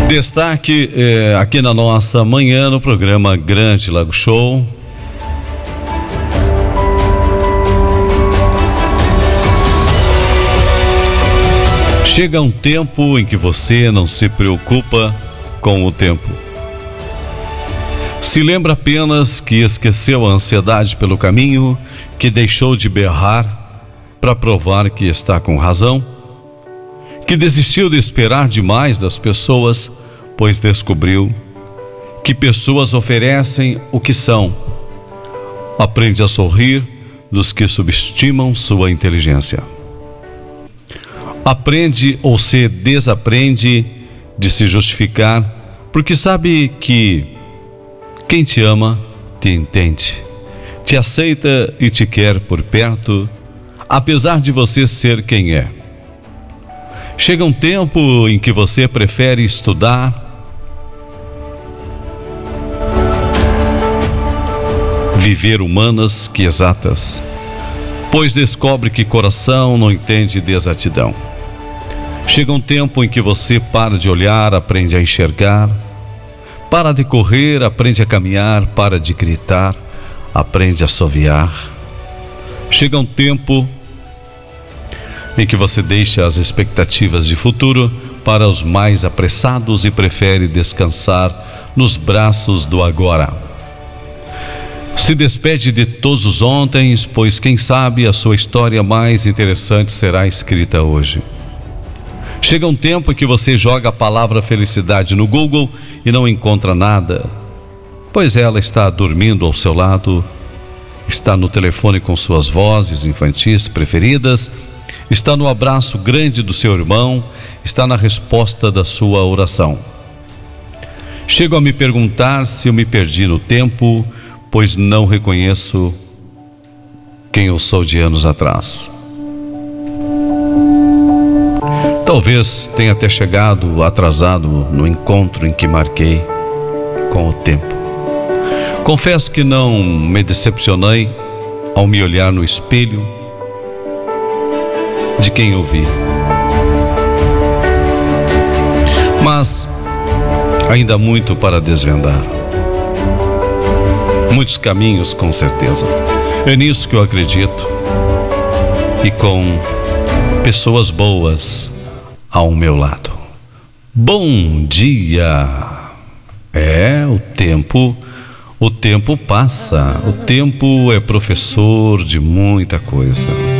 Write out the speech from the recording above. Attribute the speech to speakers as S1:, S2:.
S1: Destaque aqui na nossa manhã no programa Grande Lago Show. Chega um tempo em que você não se preocupa com o tempo. Se lembra apenas que esqueceu a ansiedade pelo caminho, que deixou de berrar para provar que está com razão, que desistiu de esperar demais das pessoas, pois descobriu que pessoas oferecem o que são. Aprende a sorrir dos que subestimam sua inteligência. Aprende ou se desaprende de se justificar, porque sabe que quem te ama te entende, te aceita e te quer por perto, apesar de você ser quem é. Chega um tempo em que você prefere estudar, viver humanas que exatas, pois descobre que coração não entende de exatidão. Chega um tempo em que você para de olhar, aprende a enxergar, para de correr, aprende a caminhar, para de gritar, aprende a assoviar. Chega um tempo em que você deixa as expectativas de futuro para os mais apressados e prefere descansar nos braços do agora. Se despede de todos os ontens, pois quem sabe a sua história mais interessante será escrita hoje. Chega um tempo em que você joga a palavra felicidade no Google e não encontra nada, pois ela está dormindo ao seu lado, está no telefone com suas vozes infantis preferidas, está no abraço grande do seu irmão, está na resposta da sua oração. Chego a me perguntar se eu me perdi no tempo, pois não reconheço quem eu sou de anos atrás. Talvez tenha até chegado atrasado no encontro em que marquei com o tempo. Confesso que não me decepcionei ao me olhar no espelho de quem eu vi. Mas ainda há muito para desvendar. Muitos caminhos, com certeza. É nisso que eu acredito. E com pessoas boas ao meu lado. Bom dia. O tempo passa. O tempo é professor de muita coisa.